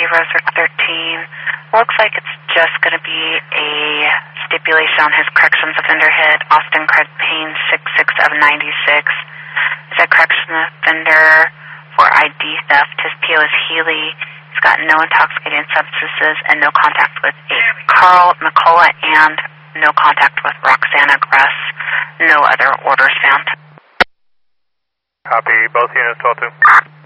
Roser 13. Looks like it's just going to be a stipulation on his corrections offender hit, Austin Craig Payne, 6'6" of 96. He's a corrections offender for ID theft. His PO is Healy. He's got no intoxicating substances and no contact with Carl McCullough and no contact with Roxana Gress. No other orders found. Copy. Both units, 12-2.